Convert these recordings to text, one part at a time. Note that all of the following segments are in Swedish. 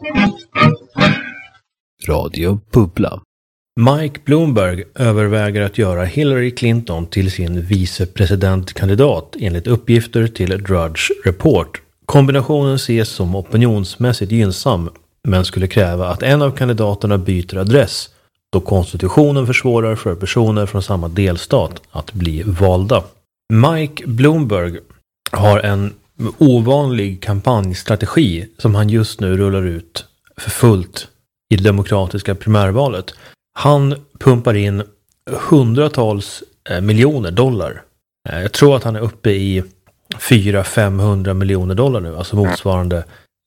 Radio Bubbla. Mike Bloomberg överväger att göra Hillary Clinton till sin vicepresidentkandidat enligt uppgifter till Drudge Report. Kombinationen ses som opinionsmässigt gynnsam men skulle kräva att en av kandidaterna byter adress då konstitutionen försvårar för personer från samma delstat att bli valda. Mike Bloomberg har en ovanlig kampanjstrategi som han just nu rullar ut för fullt i det demokratiska primärvalet. Han pumpar in hundratals miljoner dollar. Jag tror att han är uppe i 400-500 miljoner dollar nu, alltså motsvarande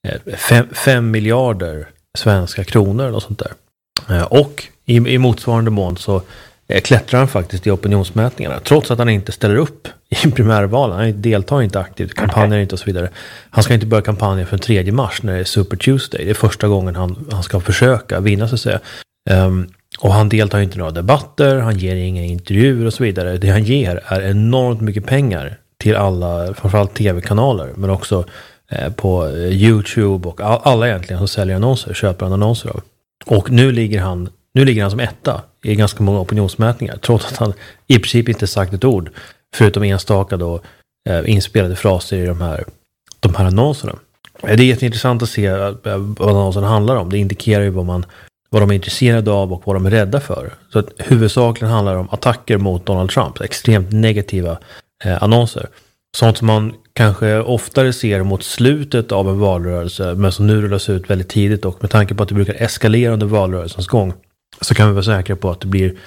5 miljarder svenska kronor och sånt där. Och i motsvarande mån så klättrar han faktiskt i opinionsmätningarna trots att han inte ställer upp i primärvalen. Han deltar inte aktivt, kampanjer inte och så vidare. Han ska inte börja kampanjen för 3 mars när det är Super Tuesday. Det är första gången han ska försöka vinna, så att säga. Och han deltar inte i några debatter, han ger inga intervjuer och så vidare. Det han ger är enormt mycket pengar till alla, framförallt tv-kanaler, men också på YouTube och alla egentligen som säljer annonser, köper annonser av. Och nu ligger han som etta i ganska många opinionsmätningar, trots att han i princip inte sagt ett ord, förutom enstaka då inspelade fraser i de här annonserna. Det är jätteintressant att se vad annonserna handlar om. Det indikerar ju vad de är intresserade av och vad de är rädda för. Så att huvudsakligen handlar det om attacker mot Donald Trump, extremt negativa annonser. Sånt som man kanske oftare ser mot slutet av en valrörelse, men som nu rullas ut väldigt tidigt, och med tanke på att det brukar eskalera under valrörelsens gång, så kan vi vara säkra på att det blir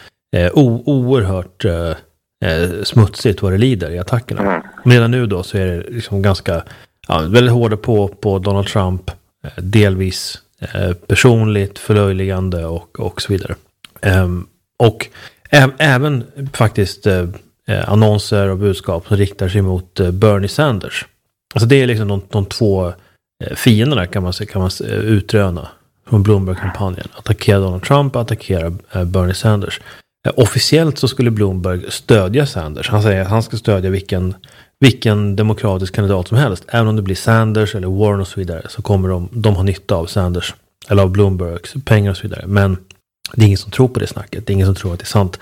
oerhört smutsigt vad det lider i attackerna. Redan nu då så är det liksom ganska väldigt hårda på Donald Trump, delvis personligt förlöjligande och så vidare. Och även faktiskt annonser och budskap som riktar sig mot Bernie Sanders. Alltså det är liksom de två fienderna kan man utröna från Bloomberg-kampanjen. Attackera Donald Trump, attackera Bernie Sanders. Officiellt så skulle Bloomberg stödja Sanders. Han säger att han ska stödja vilken demokratisk kandidat som helst. Även om det blir Sanders eller Warren och så vidare, så kommer de ha nytta av Sanders eller av Bloombergs pengar och så vidare. Men det är ingen som tror på det snacket. Det är ingen som tror att det är sant.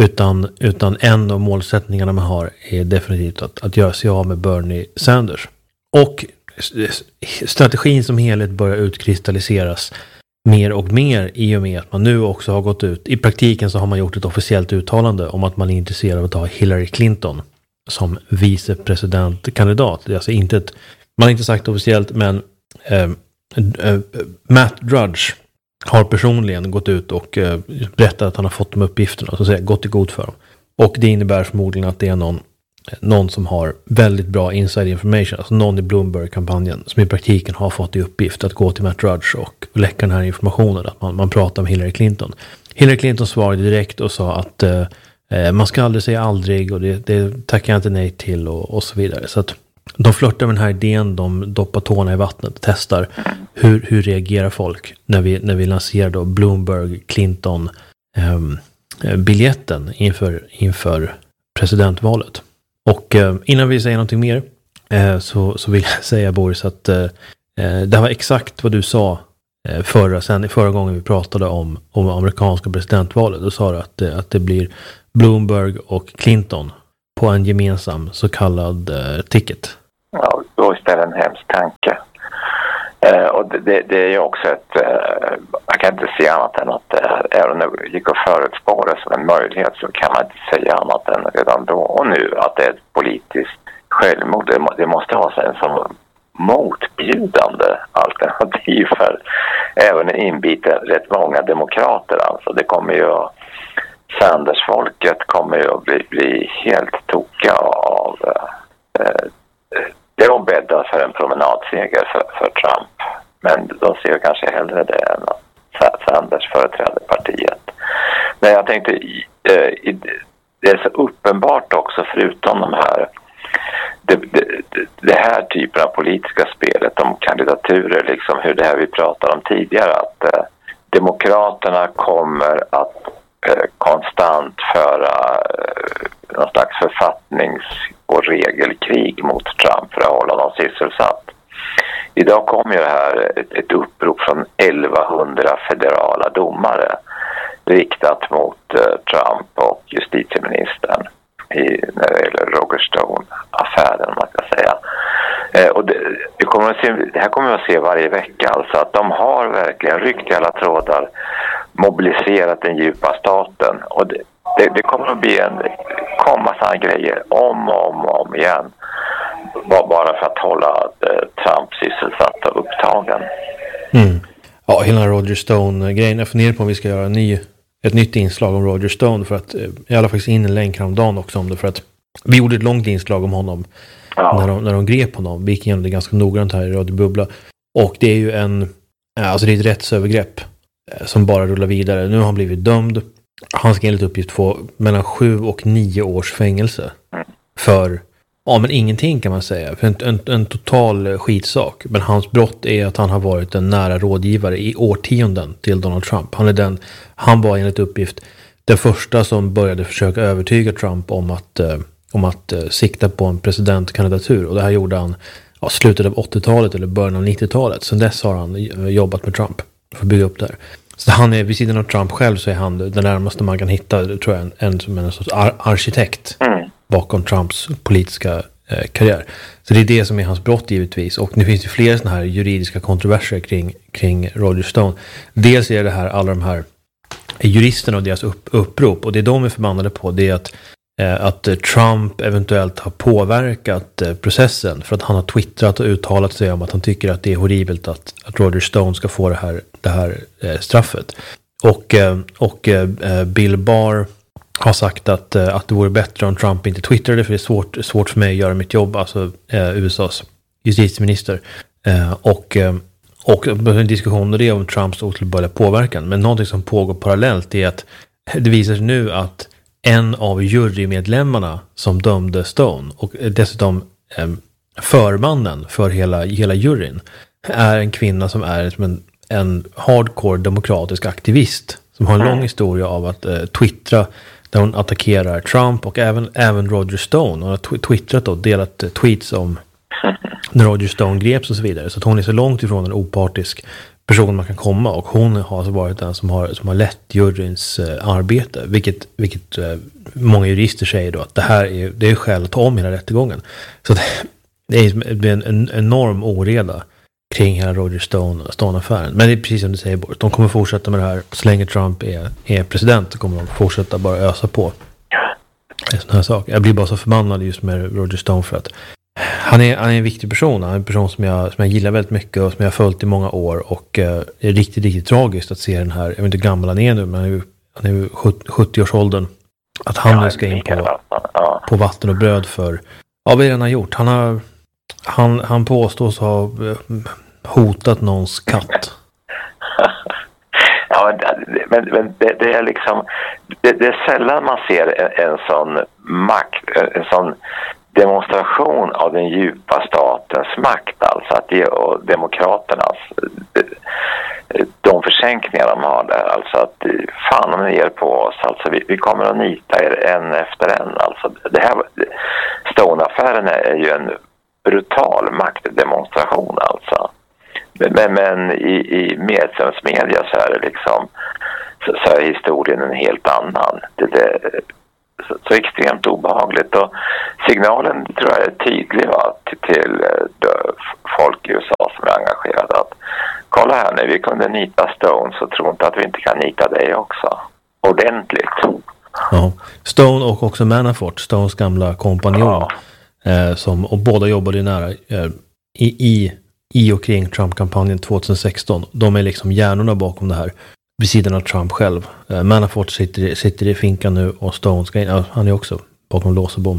Utan en av målsättningarna man har är definitivt att göra sig av med Bernie Sanders. Och strategin som helhet börjar utkristalliseras mer och mer i och med att man nu också har gått ut. I praktiken så har man gjort ett officiellt uttalande om att man är intresserad av att ha Hillary Clinton som vicepresidentkandidat. Det är alltså man har inte sagt officiellt, men Matt Drudge har personligen gått ut och berättat att han har fått de uppgifterna, så att säga, gått i god för dem. Och det innebär förmodligen att det är någon som har väldigt bra inside information, alltså någon i Bloomberg-kampanjen som i praktiken har fått i uppgift att gå till Matt Drudge och läcka den här informationen, att man pratar om Hillary Clinton. Hillary Clinton svarade direkt och sa att man ska aldrig säga aldrig, och det tackar jag inte nej till och så vidare. Så att de flörtar med den här idén, de doppar tårna i vattnet, testar hur reagerar folk när vi lanserar då Bloomberg-Clinton biljetten inför presidentvalet. Och innan vi säger någonting mer så vill jag säga, Boris, att det var exakt vad du sa förra gången vi pratade om amerikanska presidentvalet. Då sa du att det blir Bloomberg och Clinton på en gemensam så kallad ticket. Ja, då är det en hemsk tanke. Och det är ju också jag kan inte säga annat än att även om det gick att förutspå det som en möjlighet, så kan man inte säga annat än redan då och nu att det är ett politiskt självmord. Det måste ha sig en som motbjudande alternativ för även inbiten rätt många demokrater. Alltså det kommer ju, Sanders-folket kommer ju att bli helt tokiga av det är bäddat för en promenadseger för Trump. Men de ser kanske hellre det än att Sanders företräder partiet. Men jag tänkte, det är så uppenbart också, förutom de här det här typen av politiska spelet om kandidaturer, liksom hur det här vi pratade om tidigare, att demokraterna kommer att konstant föra någon slags författnings- och regelkrig mot Trump för att hålla dem sysselsatt. Idag kom ju här ett upprop från var 100 federala domare riktat mot Trump och justitieministern när det gäller Roger Stone-affären, om man ska säga. Och det här kommer vi att se varje vecka, alltså att de har verkligen ryckt i alla trådar, mobiliserat den djupa staten, och det kommer att bli komma sådana grejer om igen, bara för att hålla Trump sysselsatt och upptagen. Ja, hela Roger Stone-grejen. Jag funderar på om vi ska göra ett nytt inslag om Roger Stone, för att jag alla faktiskt in en länk häromdagen också om det, för att vi gjorde ett långt inslag om honom när de grep honom. Vi gick igenom det ganska noggrant här i Radio Bubbla. Och det är ju alltså det är ett rättsövergrepp som bara rullar vidare. Nu har han blivit dömd. Han ska enligt uppgift få mellan 7 och 9 års fängelse för men ingenting kan man säga. För en total skitsak. Men hans brott är att han har varit en nära rådgivare i årtionden till Donald Trump. Han var enligt uppgift den första som började försöka övertyga Trump om att sikta på en presidentkandidatur. Och det här gjorde han slutet av 80-talet eller början av 90-talet. Sen dess har han jobbat med Trump för att bygga upp det här. Så han är, vid sidan av Trump själv, så är han den närmaste man kan hitta, tror jag, en sorts arkitekt bakom Trumps politiska karriär. Så det är det som är hans brott givetvis. Och nu finns det flera sådana här juridiska kontroverser kring Roger Stone. Dels är det här alla de här juristerna och deras upprop, och det de är förbannade på, det är att Trump eventuellt har påverkat processen, för att han har twittrat och uttalat sig om att han tycker att det är horribelt att Roger Stone ska få det här straffet. Och Bill Barr har sagt att det vore bättre om Trump inte twittrade, för det är svårt för mig att göra mitt jobb, alltså USAs justitieminister. Och en diskussion om det, om Trumps otillbörliga påverkan. Men någonting som pågår parallellt är att det visar sig nu att en av jurymedlemmarna som dömde Stone, och dessutom förmannen för hela juryn, är en kvinna som är en hardcore demokratisk aktivist som har en lång historia av att twittra där hon attackerar Trump och även Roger Stone. Hon har twittrat och delat tweets om när Roger Stone greps och så vidare. Så att hon är så långt ifrån en opartisk person man kan komma, och hon har alltså varit den som har lett juryns arbete, vilket många jurister säger då att det är skäl att ta om hela rättegången. Så det är en enorm oreda kring hela Roger Stone-affären. Men det är precis som du säger, Boris. De kommer fortsätta med det här så länge Trump är president, så kommer de fortsätta bara ösa på en sån här sak. Jag blir bara så förbannad just med Roger Stone, för att han är en viktig person. Han är en person som jag gillar väldigt mycket och som jag har följt i många år, och det är riktigt, riktigt tragiskt att se den här, jag vet inte hur gammal han är nu, men han är ju 70-årsåldern, att han nu ska in på vatten och bröd för, vad är det han har gjort? Han påstås ha hotat någons katt. Ja, men det är liksom, det är sällan man ser en sån makt, en sån demonstration av den djupa statens makt, alltså att det, och demokraternas de försänkningar de har där, alltså att fan om ni ger på oss, alltså vi kommer att nita er en efter en, alltså det här Stone-affären är ju en brutal maktdemonstration, alltså. Men i medlemsmedia så är det liksom så är historien en helt annan. Det är så extremt obehagligt, och signalen tror jag är tydlig till folk i USA som är engagerade, att kolla här, när vi kunde nita Stone, så tror inte att vi inte kan nita dig också ordentligt. Ja, Stone och också Manafort, Stones gamla kompanjon, som, och båda jobbade nära i och kring Trump-kampanjen 2016. De är liksom hjärnorna bakom det här, vid sidan av Trump själv. Manafort sitter i finkan nu, och Stone han är också bakom lås och bom.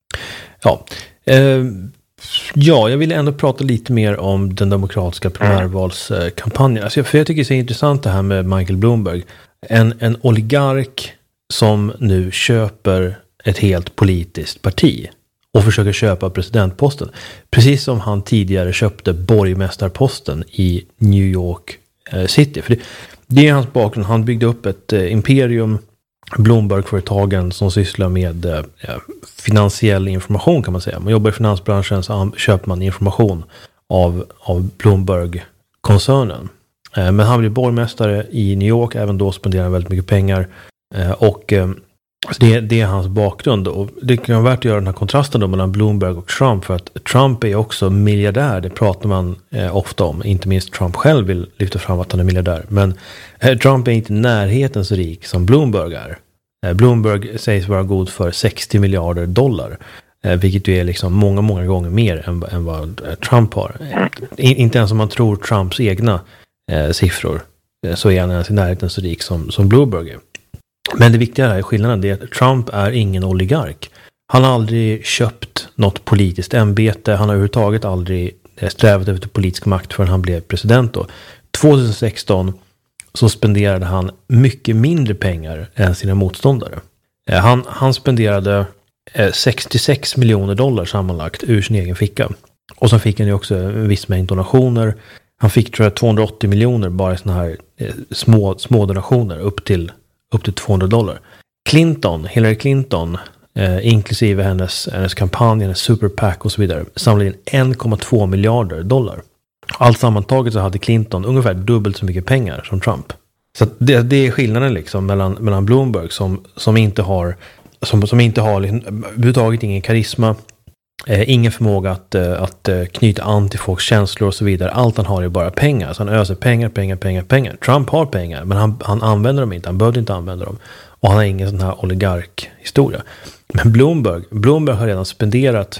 Ja, jag ville ändå prata lite mer om den demokratiska primärvalskampanjen. Alltså, för jag tycker det är så intressant det här med Michael Bloomberg. En oligark som nu köper ett helt politiskt parti och försöker köpa presidentposten. Precis som han tidigare köpte borgmästarposten i New York City. För det är hans bakgrund. Han byggde upp ett imperium, Bloomberg-företagen, som sysslar med finansiell information, kan man säga. Man jobbar i finansbranschen, så köper man information av Bloomberg-koncernen. Men han blir borgmästare i New York, även då spenderar han väldigt mycket pengar. Och det är hans bakgrund. Och det kan vara värt att göra den här kontrasten då mellan Bloomberg och Trump, för att Trump är också miljardär. Det pratar man ofta om. Inte minst Trump själv vill lyfta fram att han är miljardär. Men Trump är inte närheten så rik som Bloomberg är. Bloomberg sägs vara god för $60 miljarder. Vilket ju är liksom många gånger mer än vad Trump har. Inte ens om man tror Trumps egna siffror så är han ens i närheten så rik som Bloomberg är. Men det viktiga här är skillnaden, är att Trump är ingen oligark. Han har aldrig köpt något politiskt ämbete. Han har överhuvudtaget aldrig strävat efter politisk makt förrän han blev president då. 2016 så spenderade han mycket mindre pengar än sina motståndare. Han spenderade $66 miljoner sammanlagt ur sin egen ficka. Och så fick han ju också en viss mängd donationer. Han fick tror jag 280 miljoner bara i såna här små donationer upp till $200. Hillary Clinton, inklusive hennes kampanj, hennes super PAC och så vidare, samlade in $1,2 miljarder. Allt sammantaget så hade Clinton ungefär dubbelt så mycket pengar som Trump. Så det är skillnaden liksom mellan Bloomberg som inte har överhuvudtaget ingen karisma, ingen förmåga att knyta an till folks känslor och så vidare. Allt han har är bara pengar. Så han öser pengar. Trump har pengar, men han använder dem inte. Han behövde inte använda dem. Och han har ingen sån här oligarkhistoria. Men Bloomberg har redan spenderat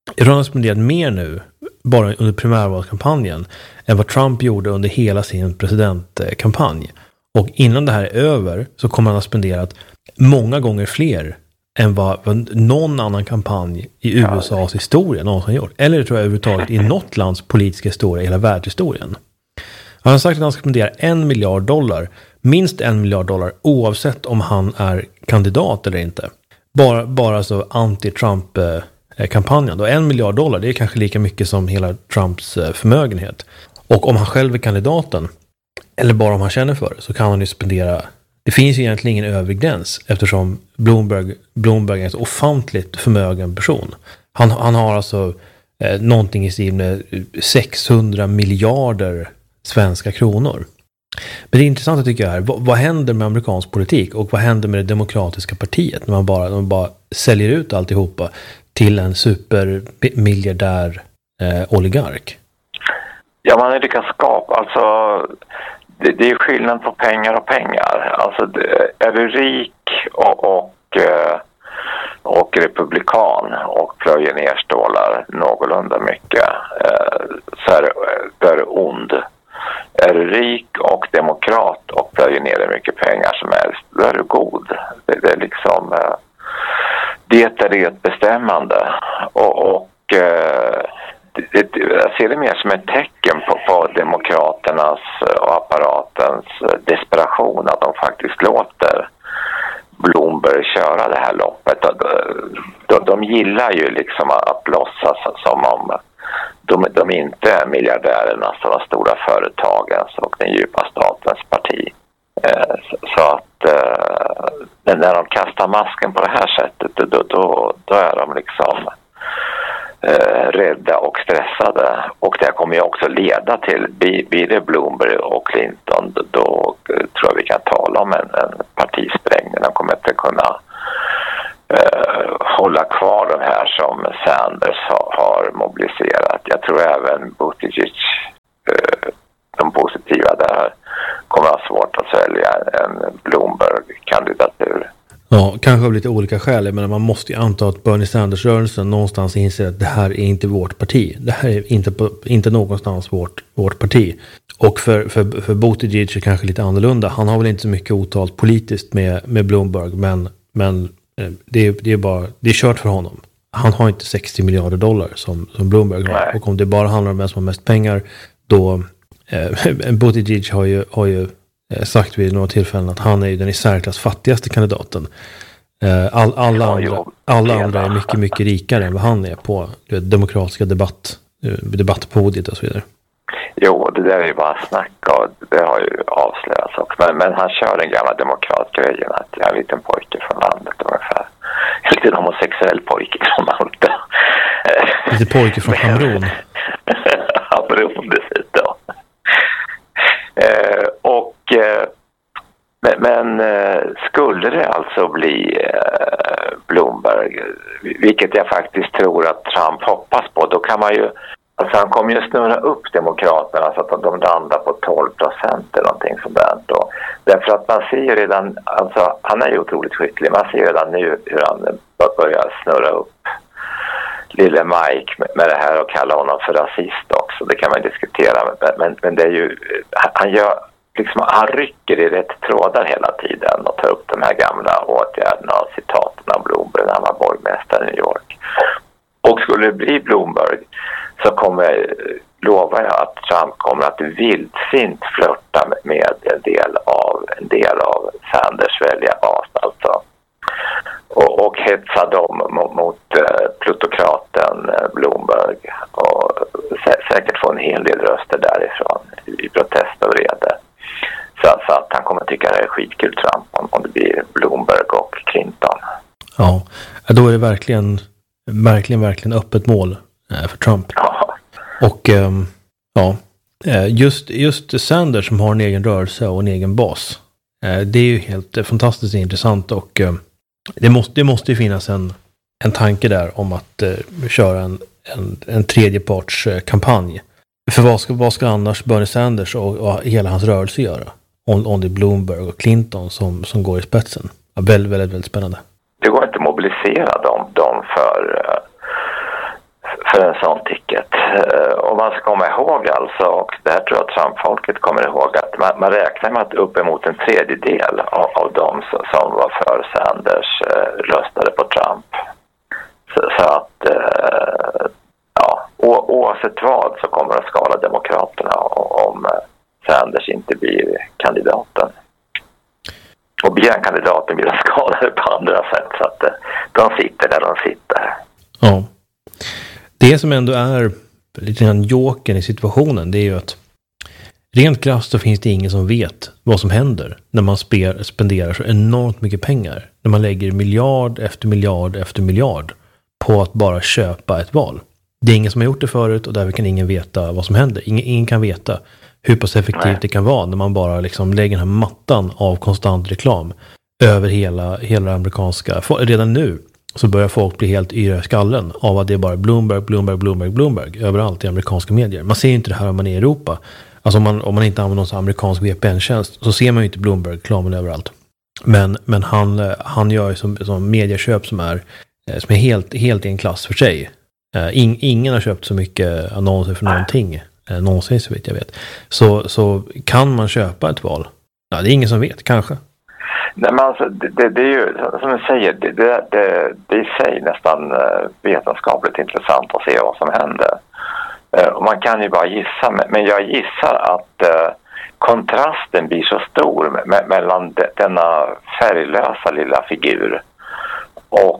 mer nu, bara under primärvalskampanjen, än vad Trump gjorde under hela sin presidentkampanj. Och innan det här är över så kommer han ha spenderat många gånger fler än vad någon annan kampanj i USAs historia någonsin gjort. Eller tror jag överhuvudtaget i något lands politiska historia i hela världshistorien. Han har sagt att han ska spendera $1 miljard, minst $1 miljard, oavsett om han är kandidat eller inte. Bara så anti-Trump-kampanjen. Och $1 miljard, det är kanske lika mycket som hela Trumps förmögenhet. Och om han själv är kandidaten, eller bara om han känner för det, så kan han ju spendera. Det finns ju egentligen ingen övre gräns eftersom Bloomberg är en så ofantligt förmögen person. Han har alltså någonting i stil med 600 miljarder svenska kronor. Men det intressanta tycker jag är, vad händer med amerikansk politik och vad händer med det demokratiska partiet när man bara säljer ut alltihopa till en supermiljardär oligark? Ja, man har lyckats skapa, alltså det är skillnad på pengar och pengar. Alltså är du rik och republikan och plöjer ner stålar någorlunda mycket, så är du ond. Är du rik och demokrat och plöjer ner mycket pengar som helst, då är du god. Det är liksom det är det bestämmande. Jag ser det mer som ett tecken på demokraternas och apparatens desperation att de faktiskt låter Bloomberg köra det här loppet. De gillar ju liksom att låtsas som om de inte är miljardärernas och de stora företagens och den djupa statens parti. Så att när de kastar masken på det här sättet då är de liksom rädda och stressade, och det kommer ju också leda till, blir det Bloomberg och Clinton, då tror jag vi kan tala om en partisprängning. De kommer inte kunna hålla kvar de här som Sanders har mobiliserat. Jag tror även Buttigieg, de positiva där, kommer ha svårt att sälja en Bloomberg-kandidatur. Ja, kanske av lite olika skäl, men man måste ju anta att Bernie Sanders-rörelsen någonstans inser att det här är inte vårt parti. Det här är inte någonstans vårt parti. Och för Buttigieg är kanske lite annorlunda. Han har väl inte så mycket otalt politiskt med Bloomberg, men det är kört för honom. Han har inte $60 miljarder som Bloomberg har. Nej. Och om det bara handlar om vem som har mest pengar, då Buttigieg har ju sagt vid några tillfällen att han är ju den i särklass fattigaste kandidaten. Alla andra är mycket, mycket rikare än vad han är på demokratiska debattpodiet och så vidare. Jo, det där är ju bara snack, och det har ju avslöjats också. Men han kör den gamla demokratgrejen att jag är en liten pojke från landet ungefär. En liten homosexuell pojke från Malta. Lite pojke från Hamron. Hamron dessutom. Men skulle det alltså bli Bloomberg, vilket jag faktiskt tror att Trump hoppas på, då kan man ju, alltså han kommer ju snurra upp demokraterna så att de landar på 12% eller någonting sånt där då. Därför att man ser ju redan, alltså han är ju otroligt skicklig, man ser redan nu hur han börjar snurra upp lille Mike med det här och kalla honom för rasist också. Det kan man diskutera, men det är ju, han rycker i rätt trådar hela tiden och tar upp de här gamla åtgärderna och citaten av Bloomberg när han var borgmästare i New York. Och skulle det bli Bloomberg så lovar jag att Trump kommer att vildsint flirta med en del av Sanders väljarbas alltså. Och hetsa dem mot plutokraten Bloomberg och säkert få en hel del röster därifrån i protest och vrede. Så att han kommer att tycka det är skitkul Trump om det blir Bloomberg och Clinton. Ja, då är det verkligen öppet mål för Trump. Ja. Och just Sanders som har en egen rörelse och en egen bas. Det är ju helt fantastiskt intressant och det måste ju finnas en tanke där om att köra en tredjepartskampanj. För vad ska annars Bernie Sanders och hela hans rörelse göra? Om det är Bloomberg och Clinton som går i spetsen. Ja, väldigt spännande. Det går inte att mobilisera dem för en sån ticket. Och man ska komma ihåg alltså, och det här tror jag att Trump-folket kommer ihåg, att man räknar med att uppemot en tredjedel av dem som var för Sanders röstade på Trump. Så att oavsett vad så kommer det att skala demokraterna om Sanders inte blir kandidaten. Och blir han kandidaten blir de skadade på andra sätt, så att de sitter där de sitter. Ja. Det som ändå är lite grann jokern i situationen, det är ju att rent krasst så finns det ingen som vet vad som händer när man spenderar så enormt mycket pengar. När man lägger miljard efter miljard efter miljard på att bara köpa ett val. Det är ingen som har gjort det förut och därför kan ingen veta vad som händer. Ingen kan veta hur pass effektivt det kan vara när man bara liksom lägger den här mattan av konstant reklam över hela amerikanska. Redan nu så börjar folk bli helt yra i skallen av att det är bara Bloomberg överallt i amerikanska medier. Man ser ju inte det här om man är i Europa. Alltså om man inte använder någon amerikansk VPN-tjänst så ser man ju inte Bloomberg-reklamen överallt. Men han gör ju som medieköp som är helt i en klass för sig. Ingen har köpt så mycket annonser för någonting någonsin så vitt jag vet. Så kan man köpa ett val? Ja, det är ingen som vet, kanske. Nej, men alltså, det är ju, som du säger, det är i sig nästan vetenskapligt intressant att se vad som händer. Och man kan ju bara gissa, men jag gissar att kontrasten blir så stor mellan denna färglösa lilla figur och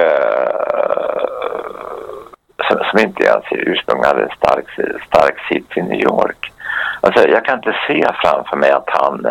som inte ens ursprungligen hade en stark sits i New York. Alltså, jag kan inte se framför mig att han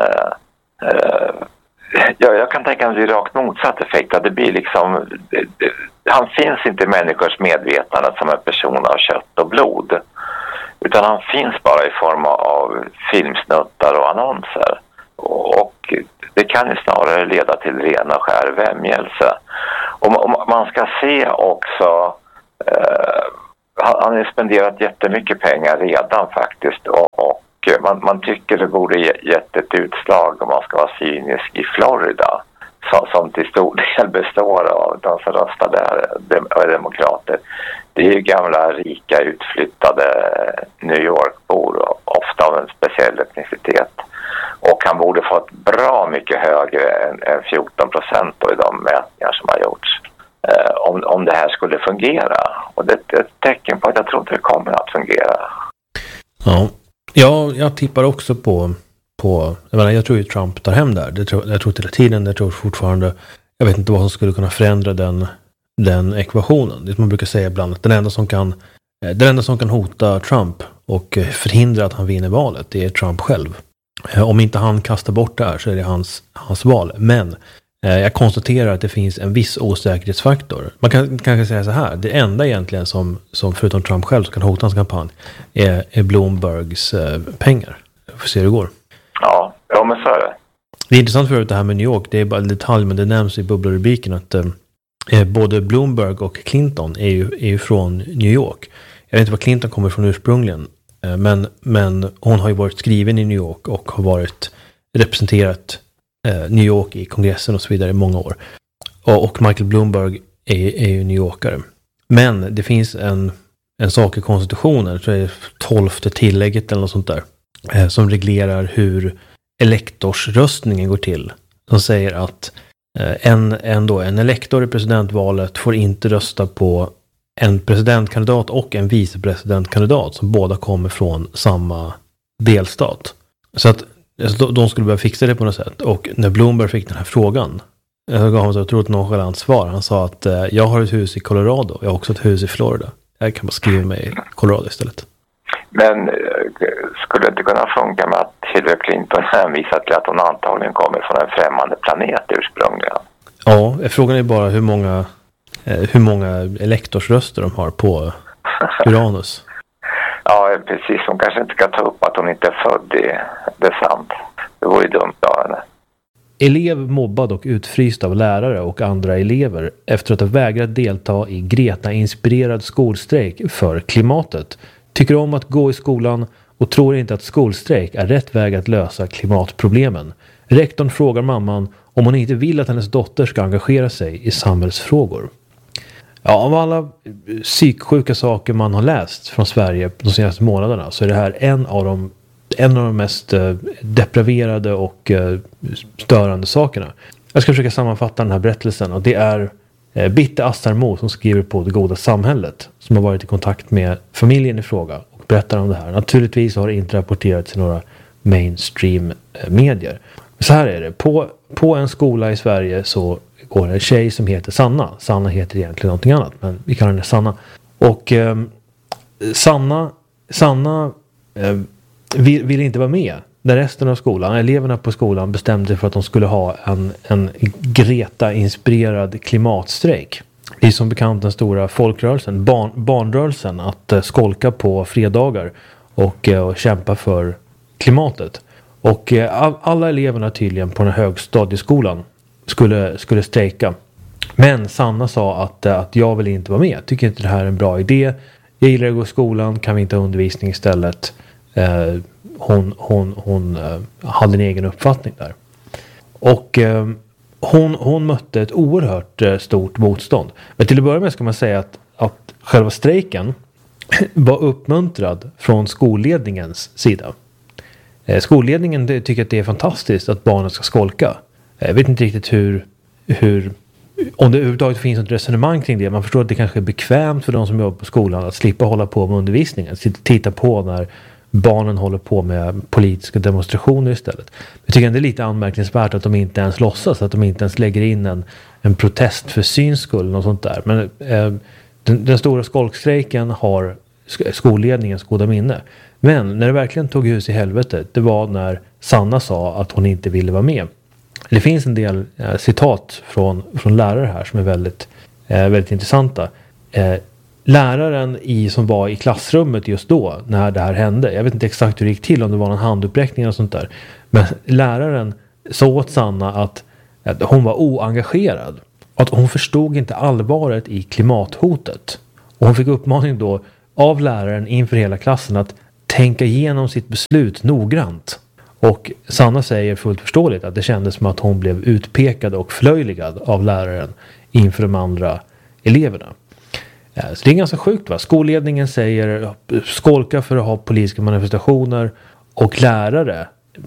jag kan tänka mig rakt motsatt effekt, att det blir liksom han finns inte i människors medvetande som en person av kött och blod, utan han finns bara i form av filmsnuttar och annonser, och det kan ju snarare leda till ren och skär vämjelse. Och man ska se också han har spenderat jättemycket pengar redan faktiskt, och man tycker det borde gett ett utslag, om man ska vara cynisk, i Florida som till stor del består av de som röstar där är demokrater. Det är ju gamla rika utflyttade New York-bor, ofta av en speciell etnicitet, och han borde fått bra mycket högre än 14% då i de mätningar som har gjorts om det här skulle fungera. Och det är ett tecken på att jag tror att det kommer att fungera. Ja, jag tippar också på jag tror ju Trump tar hem där. Jag tror hela tiden, jag tror fortfarande, jag vet inte vad som skulle kunna förändra den ekvationen. Det man brukar säga ibland, att den enda som kan hota Trump och förhindra att han vinner valet, det är Trump själv. Om inte han kastar bort det här så är det hans val. Men jag konstaterar att det finns en viss osäkerhetsfaktor. Man kan kanske säga så här, det enda egentligen som förutom Trump själv som kan hota hans kampanj är Bloombergs pengar. Vi får se hur det går. Ja, Ja, men så är det. Det är intressant för det här med New York. Det är bara en detalj, men det nämns i bubblarubriken att både Bloomberg och Clinton är ju från New York. Jag vet inte var Clinton kommer från ursprungligen. Men hon har ju varit skriven i New York och har varit representerat New York i kongressen och så vidare i många år. Och Michael Bloomberg är ju New Yorkare. Men det finns en sak i konstitutionen, så är det 12:e tillägget eller något sånt där, som reglerar hur elektorsröstningen går till. Som säger att en elektor i presidentvalet får inte rösta på en presidentkandidat och en vicepresidentkandidat som båda kommer från samma delstat. Så att de skulle börja fixa det på något sätt. Och när Bloomberg fick den här frågan, jag gav honom så otroligt nonchalant svar. Han sa att jag har ett hus i Colorado, jag har också ett hus i Florida. Jag kan bara skriva mig i Colorado istället. Men skulle det inte kunna funka med att Hillary Clinton hänvisar till att hon antagligen kommer från en främmande planet ursprungligen? Ja, frågan är bara hur många elektorsröster de har på Uranus. Ja, precis. Hon kanske inte ska ta upp att hon inte är född i det sant. Det vore ju dumt av henne. Elev mobbad och utfryst av lärare och andra elever efter att ha vägrat delta i Greta-inspirerad skolstrejk för klimatet. Tycker om att gå i skolan och tror inte att skolstrejk är rätt väg att lösa klimatproblemen. Rektorn frågar mamman om hon inte vill att hennes dotter ska engagera sig i samhällsfrågor. Ja, av alla psyksjuka saker man har läst från Sverige de senaste månaderna så är det här en av de mest depraverade och störande sakerna. Jag ska försöka sammanfatta den här berättelsen, och det är Bitte Astarmo som skriver på Det goda samhället, som har varit i kontakt med familjen i fråga och berättar om det här. Naturligtvis har det inte rapporterats i några mainstream medier. Så här är det. På en skola i Sverige så går en tjej som heter Sanna. Sanna heter egentligen någonting annat, men vi kallar henne Sanna. Och Sanna vill inte vara med när resten av skolan, eleverna på skolan, bestämde sig för att de skulle ha en Greta-inspirerad klimatstrejk. Det är som bekant den stora folkrörelsen, barnrörelsen, att skolka på fredagar och kämpa för klimatet. Och alla eleverna tydligen på den här högstadieskolan skulle strejka. Men Sanna sa att jag vill inte vara med. Jag tycker inte det här är en bra idé. Jag gillar att gå i skolan. Kan vi inte ha undervisning istället? Hon hade en egen uppfattning där. Och hon mötte ett oerhört stort motstånd. Men till att börja med ska man säga att själva strejken var uppmuntrad från skolledningens sida. Skolledningen tycker att det är fantastiskt att barnen ska skolka. Jag vet inte riktigt hur om det överhuvudtaget finns ett resonemang kring det. Man förstår att det kanske är bekvämt för de som jobbar på skolan att slippa hålla på med undervisningen. Titta på när barnen håller på med politiska demonstrationer istället. Jag tycker att det är lite anmärkningsvärt att de inte ens låtsas, att de inte ens lägger in en protest för syns skull och sånt där. Men den stora skolkstrejken har skolledningens goda minne. Men när det verkligen tog hus i helvetet, det var när Sanna sa att hon inte ville vara med. Det finns en del citat från lärare här som är väldigt intressanta. Läraren som var i klassrummet just då när det här hände, jag vet inte exakt hur det gick till, om det var någon handuppräckning och sånt där, men läraren sa åt Sanna att hon var oengagerad, att hon förstod inte allvaret i klimathotet, och hon fick uppmaning då av läraren inför hela klassen att tänka igenom sitt beslut noggrant. Och Sanna säger fullt förståeligt att det kändes som att hon blev utpekad och förlöjligad av läraren inför de andra eleverna. Så det är ganska sjukt, va? Skolledningen säger skolka för att ha politiska manifestationer, och lärare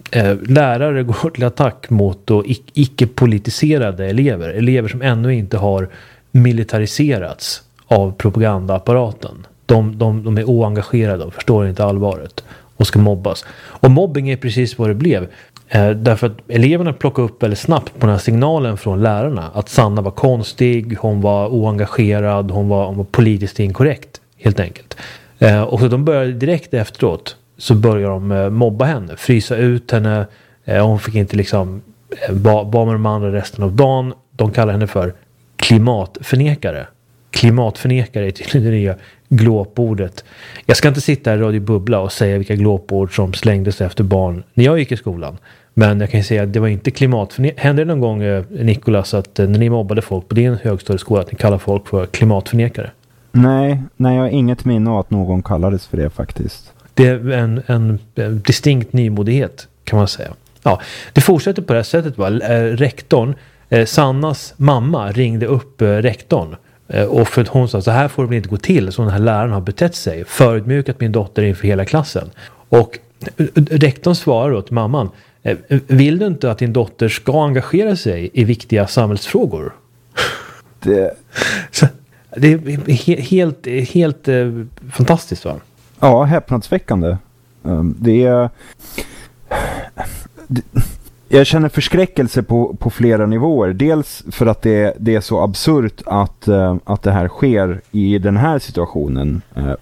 går till attack mot icke-politiserade elever som ännu inte har militariserats av propagandaapparaten. De är oengagerade och förstår inte allvaret och ska mobbas. Och mobbing är precis vad det blev. Därför att eleverna plockade upp väldigt snabbt på den här signalen från lärarna att Sanna var konstig, hon var oengagerad, hon var politiskt inkorrekt helt enkelt. Och så de började direkt efteråt, så började de mobba henne, frysa ut henne. Hon fick inte vara med de andra resten av dagen. De kallar henne för klimatförnekare. Klimatförnekare är tydligen det nya glåpordet. Jag ska inte sitta här i Radio Bubbla och säga vilka glåpord som slängdes efter barn när jag gick i skolan. Men jag kan ju säga att det var inte hände det någon gång, Nicolas, att när ni mobbade folk på din högstadieskola att ni kallar folk för klimatförnekare? Nej, jag har inget minne av att någon kallades för det faktiskt. Det är en distinkt nymodighet kan man säga. Ja, det fortsätter på det här sättet. Rektorn, Sannas mamma ringde upp rektorn. Och för att hon sa så här får det väl inte gå till så den här läraren har betett sig. Förutmjukat min dotter inför hela klassen. Och rektorn svarar då till mamman. Vill du inte att din dotter ska engagera sig i viktiga samhällsfrågor? Så, det är helt fantastiskt, va? Ja, häpnadsväckande. Jag känner förskräckelse på flera nivåer. Dels för att det är så absurt att det här sker i den här situationen.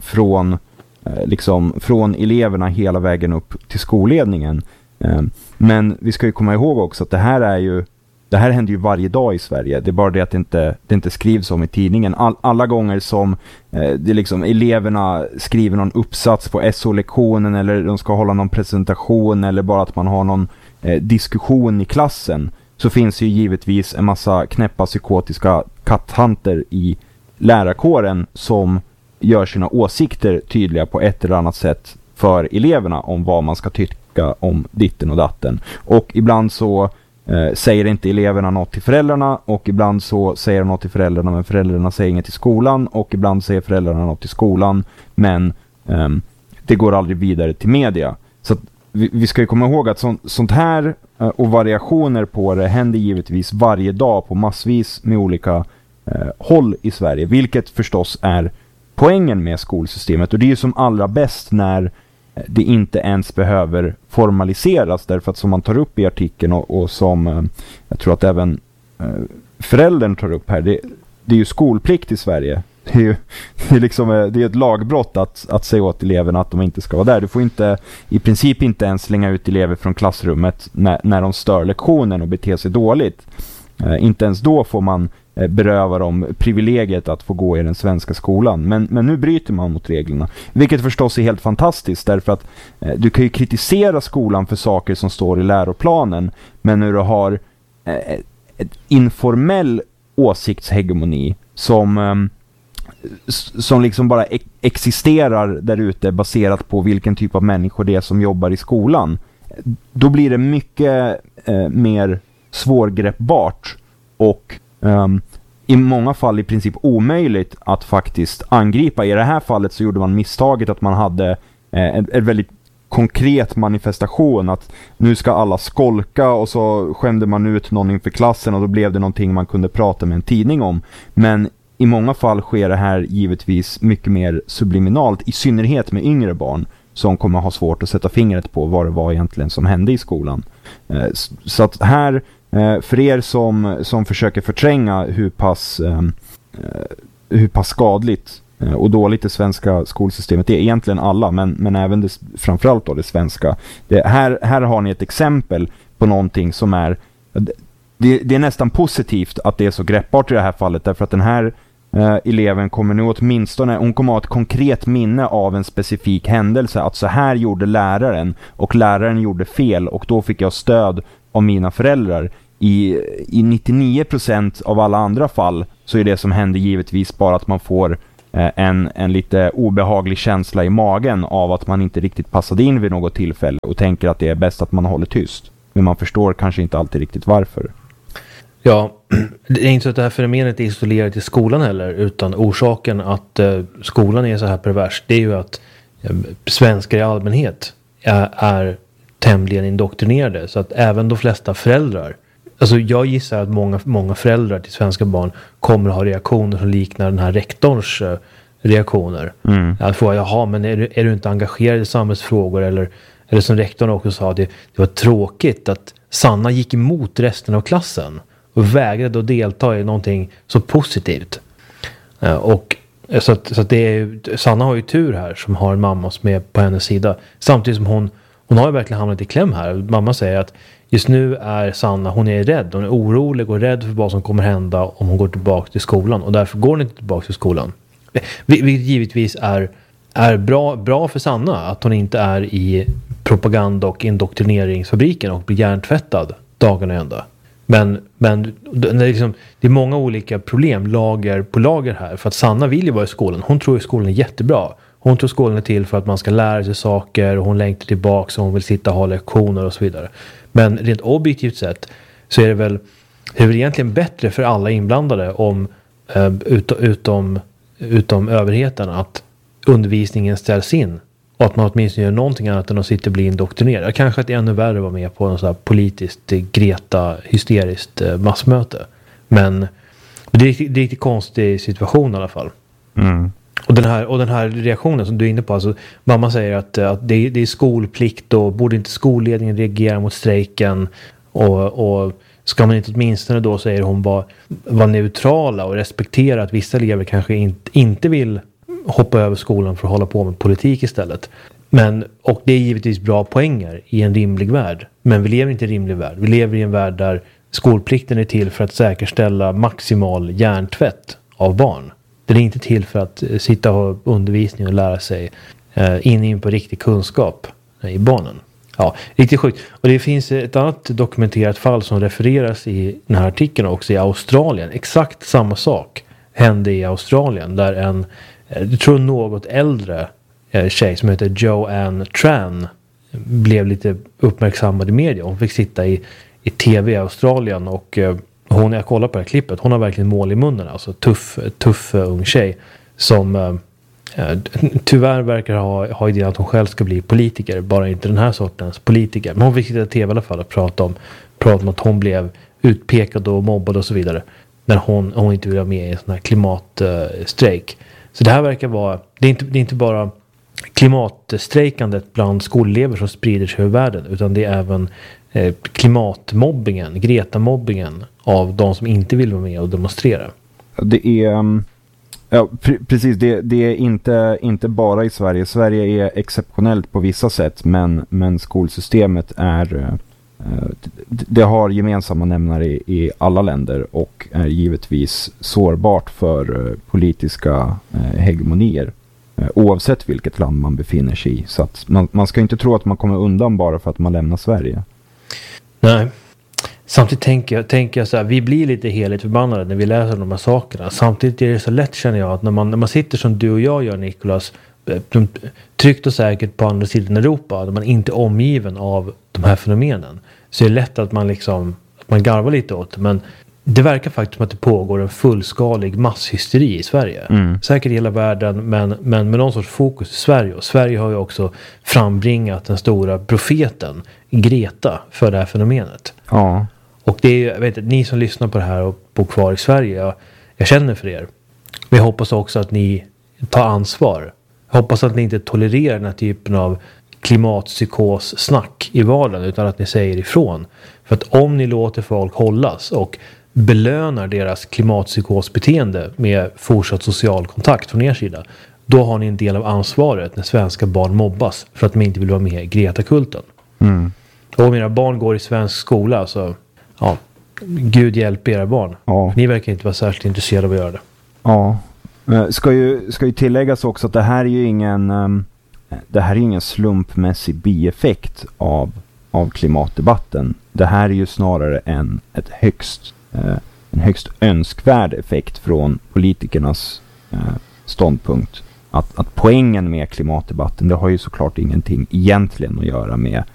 Från eleverna hela vägen upp till skolledningen. Men vi ska ju komma ihåg också att det här händer ju varje dag i Sverige. Det är bara det att det inte skrivs om i tidningen. Alla gånger som eleverna skriver någon uppsats på SO-lektionen eller de ska hålla någon presentation eller bara att man har någon diskussion i klassen, så finns ju givetvis en massa knäppa psykotiska katthanter i lärarkåren som gör sina åsikter tydliga på ett eller annat sätt för eleverna om vad man ska tycka om ditten och datten. Och ibland så säger inte eleverna något till föräldrarna och ibland så säger de något till föräldrarna men föräldrarna säger inget till skolan och ibland säger föräldrarna något till skolan men det går aldrig vidare till media. Så att vi ska ju komma ihåg att sånt här och variationer på det händer givetvis varje dag på massvis med olika håll i Sverige, vilket förstås är poängen med skolsystemet. Och det är ju som allra bäst när det inte ens behöver formaliseras, därför att som man tar upp i artikeln och som jag tror att även föräldern tar upp här, det är ju skolplikt i Sverige. Det är ett lagbrott att säga åt eleverna att de inte ska vara där. Du får i princip inte ens slänga ut elever från klassrummet när de stör lektionen och beter sig dåligt. Inte ens då får man beröva dem privilegiet att få gå i den svenska skolan. Men nu bryter man mot reglerna. Vilket förstås är helt fantastiskt, därför att du kan ju kritisera skolan för saker som står i läroplanen, men när du har ett informell åsiktshegemoni som liksom bara existerar där ute baserat på vilken typ av människor det är som jobbar i skolan, då blir det mycket mer svårgreppbart och i många fall i princip omöjligt att faktiskt angripa. I det här fallet så gjorde man misstaget att man hade en väldigt konkret manifestation att nu ska alla skolka, och så skämde man ut någon inför klassen och då blev det någonting man kunde prata med en tidning om. Men i många fall sker det här givetvis mycket mer subliminalt, i synnerhet med yngre barn som kommer ha svårt att sätta fingret på vad det var egentligen som hände i skolan. Så att här, för er som försöker förtränga hur pass skadligt och dåligt det svenska skolsystemet är, egentligen alla, men även framförallt då det svenska. Här har ni ett exempel på någonting som är... Det är nästan positivt att det är så greppbart i det här fallet, därför att den här eleven kommer nu åtminstone, hon kommer ha ett konkret minne av en specifik händelse, att så här gjorde läraren och läraren gjorde fel och då fick jag stöd av mina föräldrar. I 99% av alla andra fall så är det som händer givetvis bara att man får en lite obehaglig känsla i magen av att man inte riktigt passade in vid något tillfälle och tänker att det är bäst att man håller tyst. Men man förstår kanske inte alltid riktigt varför. Ja, det är inte så att det här fenomenet är isolerat i skolan heller, utan orsaken att skolan är så här pervers, det är ju att svenskar i allmänhet är tämligen indoktrinerade, så att även de flesta föräldrar, alltså jag gissar att många föräldrar till svenska barn kommer att ha reaktioner som liknar den här rektorns reaktioner. Att få, jaha, men är du inte engagerad i samhällsfrågor, eller som rektorn också sa, det var tråkigt att Sanna gick emot resten av klassen och vägrade att delta i någonting så positivt. Och så att det är, Sanna har ju tur här som har en mamma som är på hennes sida. Samtidigt som hon har ju verkligen hamnat i kläm här. Mamma säger att just nu är Sanna, hon är rädd. Hon är orolig och rädd för vad som kommer hända om hon går tillbaka till skolan. Och därför går hon inte tillbaka till skolan. Vilket givetvis är bra för Sanna att hon inte är i propaganda- och indoktrineringsfabriken och bli hjärntvättad dagarna ända. Men det är många olika problem, lager på lager här. För att Sanna vill ju vara i skolan. Hon tror att skolan är jättebra. Hon tror skolan är till för att man ska lära sig saker. Och hon längtar tillbaka och hon vill sitta och ha lektioner och så vidare. Men rent objektivt sett så är det väl egentligen bättre för alla inblandade om utom överheten att undervisningen ställs in. Och att man åtminstone gör någonting annat än att sitta och bli indoktrinerad. Kanske att det är ännu värre att vara med på något så här politiskt hysteriskt massmöte. Men det är en riktigt konstig situation i alla fall. Mm. Och den här reaktionen som du är inne på. Alltså, mamma säger att det är skolplikt och borde inte skolledningen reagera mot strejken. Och ska man inte åtminstone då, säger hon, vara neutrala och respektera att vissa elever kanske inte vill hoppa över skolan för att hålla på med politik istället. Och det är givetvis bra poänger i en rimlig värld. Men vi lever inte i en rimlig värld. Vi lever i en värld där skolplikten är till för att säkerställa maximal hjärntvätt av barn. Den är inte till för att sitta och ha undervisning och lära sig in på riktig kunskap i barnen. Ja, riktigt sjukt. Och det finns ett annat dokumenterat fall som refereras i den här artikeln också i Australien. Exakt samma sak hände i Australien där jag tror något äldre tjej som heter Joanne Tran blev lite uppmärksammad i media. Hon fick sitta i tv i Australien och jag kollar på det här klippet. Hon har verkligen mål i munnen. Alltså tuff ung tjej som tyvärr verkar ha idén att hon själv ska bli politiker. Bara inte den här sortens politiker. Men hon fick sitta i tv i alla fall och prata om att hon blev utpekad och mobbad och så vidare. När hon inte vill vara med i en sån här klimatstrejk. Så det här verkar vara, det är inte bara klimatstrejkandet bland skolelever som sprider sig över världen, utan det är även klimatmobbingen, Greta-mobbingen av de som inte vill vara med och demonstrera. Det är precis, det är inte bara i Sverige. Sverige är exceptionellt på vissa sätt, men skolsystemet det har gemensamma nämnare i alla länder och är givetvis sårbart för politiska hegemonier oavsett vilket land man befinner sig i. Så att man ska inte tro att man kommer undan bara för att man lämnar Sverige. Nej. Samtidigt tänker jag så här, vi blir lite heligt förbannade när vi läser de här sakerna. Samtidigt är det så lätt, känner jag, att när man sitter som du och jag gör, Nicholas, tryggt och säkert på andra sidan Europa, där man inte är omgiven av de här fenomenen, så är det lätt att man garvar lite åt det. Men det verkar faktiskt som att det pågår en fullskalig masshysteri i Sverige. Säkert i hela världen, men med någon sorts fokus i Sverige. Och Sverige har ju också frambringat den stora profeten Greta för det här fenomenet. Ja. Och det är, jag vet inte, ni som lyssnar på det här och bor kvar i Sverige, jag känner för er. Men jag hoppas också att ni tar ansvar. Jag hoppas att ni inte tolererar den här typen av klimatpsykos-snack i vardagen, utan att ni säger ifrån. För att om ni låter folk hållas och belönar deras klimatpsykosbeteende med fortsatt social kontakt från er sida, då har ni en del av ansvaret när svenska barn mobbas för att de inte vill vara med i Greta-kulten. Och om era barn går i svensk skola, så Gud hjälp era barn. Ja. Ni verkar inte vara särskilt intresserade av att göra det. Ja. Ska ju tilläggas också att det här är ju ingen slumpmässig bieffekt av klimatdebatten. Det här är ju snarare en högst önskvärd effekt från politikernas ståndpunkt. Att poängen med klimatdebatten, det har ju såklart ingenting egentligen att göra med